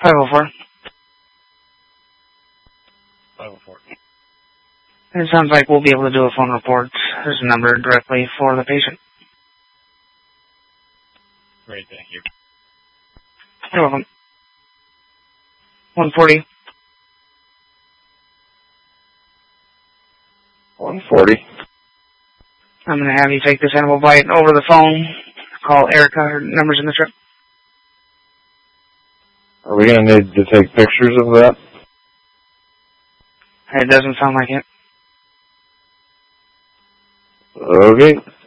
504. 504. It sounds like we'll be able to do a phone report. There's a number directly for the patient. Great, thank you. You're welcome. 140. 140. I'm going to have you take this animal bite over the phone. Call Erica. Her number's in the trip. Are we going to need to take pictures of that? It doesn't sound like it. Okay.